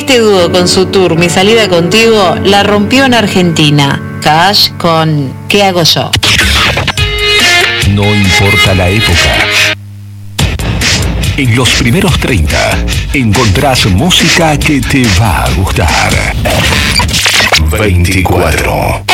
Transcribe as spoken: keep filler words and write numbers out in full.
Este dúo con su tour Mi Salida Contigo la rompió en Argentina. Cash con ¿Qué hago yo? No importa la época. En los primeros treinta encontrás música que te va a gustar. veinticuatro.